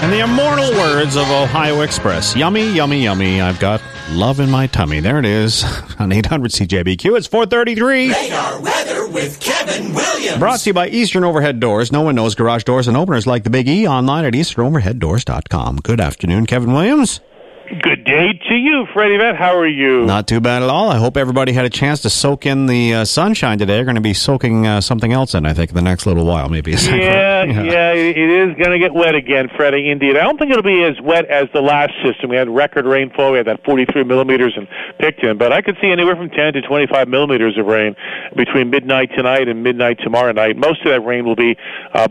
And the immortal words of Ohio Express. Yummy, yummy, yummy. I've got love in my tummy. There it is on 800 CJBQ. It's 4:33. Radar Weather with Kevin Williams. Brought to you by Eastern Overhead Doors. No one knows garage doors and openers like the Big E. Online at easternoverheaddoors.com. Good afternoon, Kevin Williams. Good day to you, Freddie Vett. How are you? Not too bad at all. I hope everybody had a chance to soak in the sunshine today. They're going to be soaking something else in, I think, in the next little while, maybe. Yeah, it is going to get wet again, Freddie, indeed. I don't think it'll be as wet as the last system. We had record rainfall. We had that 43 millimeters in Picton, but I could see anywhere from 10 to 25 millimeters of rain between midnight tonight and midnight tomorrow night. Most of that rain will be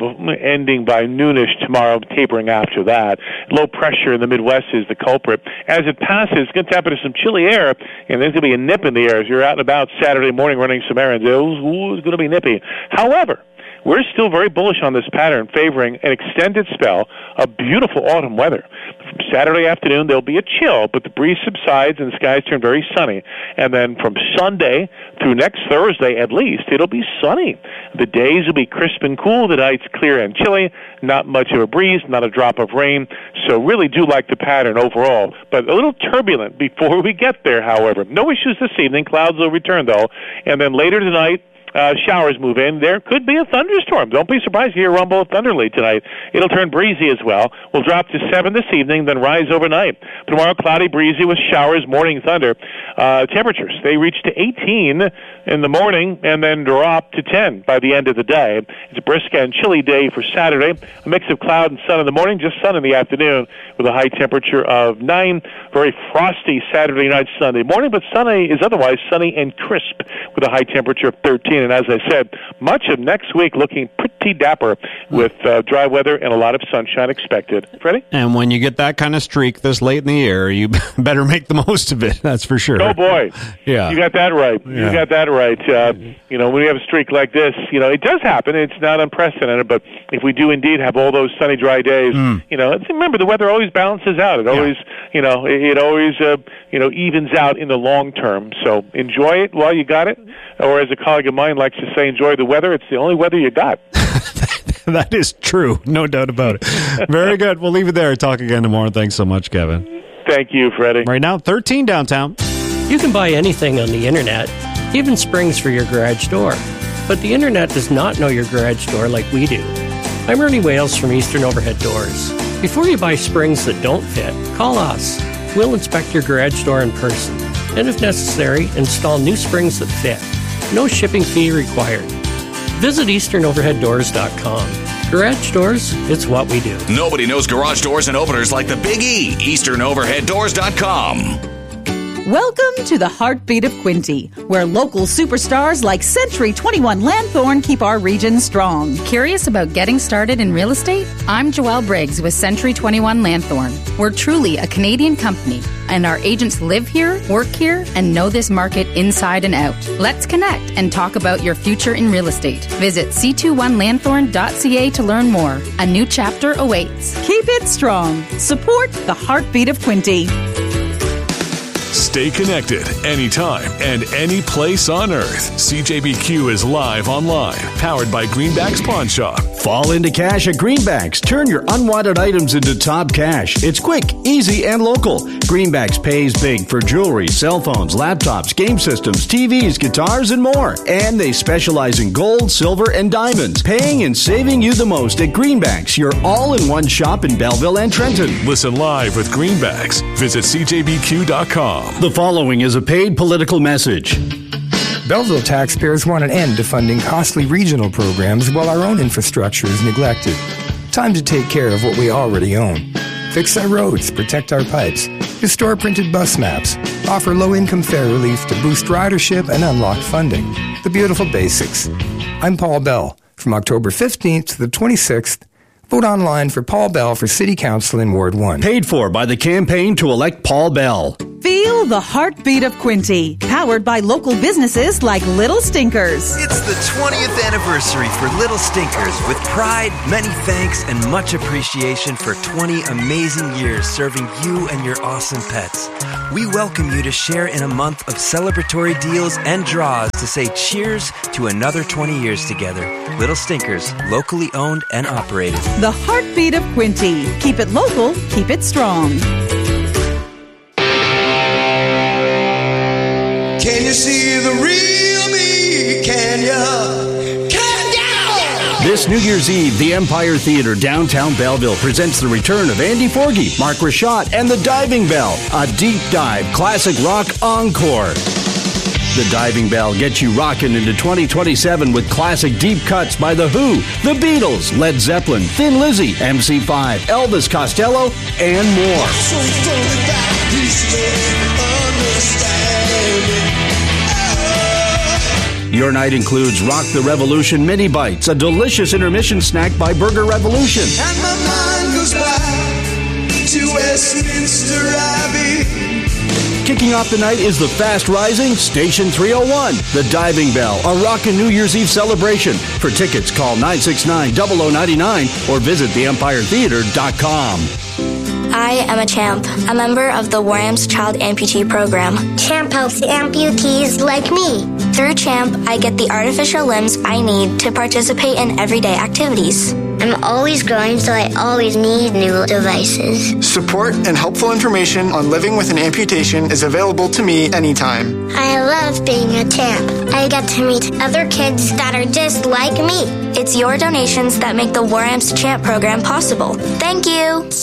ending by noonish tomorrow, tapering after that. Low pressure in the Midwest is the culprit. As it passes, it's going to tap into some chilly air, and there's going to be a nip in the air as you're out and about Saturday morning running some errands. It's going to be nippy. However, we're still very bullish on this pattern, favoring an extended spell of beautiful autumn weather. From Saturday afternoon, there'll be a chill, but the breeze subsides and the skies turn very sunny. And then from Sunday through next Thursday, at least, it'll be sunny. The days will be crisp and cool. The nights clear and chilly. Not much of a breeze, not a drop of rain. So really do like the pattern overall, but a little turbulent before we get there, however. No issues this evening. Clouds will return, though. And then later tonight, showers move in. There could be a thunderstorm. Don't be surprised to hear a rumble of thunder late tonight. It'll turn breezy as well. We'll drop to 7 this evening, then rise overnight. Tomorrow, cloudy, breezy with showers, morning thunder. Temperatures, they reach to 18 in the morning and then drop to 10 by the end of the day. It's a brisk and chilly day for Saturday. A mix of cloud and sun in the morning, just sun in the afternoon with a high temperature of 9. Very frosty Saturday night, Sunday morning, but Sunday is otherwise sunny and crisp with a high temperature of 13. And as I said, much of next week looking pretty dapper with dry weather and a lot of sunshine expected. Freddie? And when you get that kind of streak this late in the year, you better make the most of it, that's for sure. Oh, boy. Yeah. You got that right. Yeah. You got that right. When we have a streak like this, it does happen. It's not unprecedented, but if we do indeed have all those sunny, dry days, remember, the weather always balances out. It always, it always evens out in the long term. So enjoy it while you got it. Or as a colleague of mine likes to say, enjoy the weather. It's the only weather you got. That is true. No doubt about it. Very good. We'll leave it there. Talk again tomorrow. Thanks so much, Kevin. Thank you, Freddie. Right now, 13 downtown. You can buy anything on the Internet, even springs for your garage door. But the Internet does not know your garage door like we do. I'm Ernie Wales from Eastern Overhead Doors. Before you buy springs that don't fit, call us. We'll inspect your garage door in person. And if necessary, install new springs that fit. No shipping fee required. Visit easternoverheaddoors.com. Garage doors, it's what we do. Nobody knows garage doors and openers like the Big E. easternoverheaddoors.com. Welcome to the Heartbeat of Quinte, where local superstars like Century 21 Lanthorn keep our region strong. Curious about getting started in real estate? I'm Joelle Briggs with Century 21 Lanthorn. We're truly a Canadian company, and our agents live here, work here, and know this market inside and out. Let's connect and talk about your future in real estate. Visit c21lanthorn.ca to learn more. A new chapter awaits. Keep it strong. Support the Heartbeat of Quinte. Stay connected anytime and any place on earth. CJBQ is live online, powered by Greenbacks Pawn Shop. Fall into cash at Greenbacks. Turn your unwanted items into top cash. It's quick, easy, and local. Greenbacks pays big for jewelry, cell phones, laptops, game systems, TVs, guitars, and more. And they specialize in gold, silver, and diamonds. Paying and saving you the most at Greenbacks, your all-in-one shop in Belleville and Trenton. Listen live with Greenbacks. Visit CJBQ.com. The following is a paid political message. Belleville taxpayers want an end to funding costly regional programs while our own infrastructure is neglected. Time to take care of what we already own. Fix our roads, protect our pipes, restore printed bus maps, offer low-income fare relief to boost ridership and unlock funding. The beautiful basics. I'm Paul Bell. From October 15th to the 26th, vote online for Paul Bell for City Council in Ward 1. Paid for by the campaign to elect Paul Bell. Feel the heartbeat of Quinty, powered by local businesses like Little Stinkers. It's the 20th anniversary for Little Stinkers with pride, many thanks, and much appreciation for 20 amazing years serving you and your awesome pets. We welcome you to share in a month of celebratory deals and draws to say cheers to another 20 years together. Little Stinkers, locally owned and operated. The heartbeat of Quinty. Keep it local, keep it strong. Can you see the real me? Can you? Can you? This New Year's Eve, the Empire Theater, downtown Belleville, presents the return of Andy Forgey, Mark Rashad, and the Diving Bell, a deep dive classic rock encore. The Diving Bell gets you rocking into 2027 with classic deep cuts by The Who, The Beatles, Led Zeppelin, Thin Lizzy, MC5, Elvis Costello, and more. Your night includes Rock the Revolution Mini Bites, a delicious intermission snack by Burger Revolution. And my mind goes back to Westminster Abbey. Kicking off the night is the fast-rising Station 301, the Diving Bell, a rockin' New Year's Eve celebration. For tickets, call 969-0099 or visit theempiretheater.com. I am a CHAMP, a member of the War-Amps Child Amputee Program. CHAMP helps amputees like me. Through CHAMP, I get the artificial limbs I need to participate in everyday activities. I'm always growing, so I always need new devices. Support and helpful information on living with an amputation is available to me anytime. I love being a CHAMP. I get to meet other kids that are just like me. It's your donations that make the War-Amps CHAMP program possible. Thank you!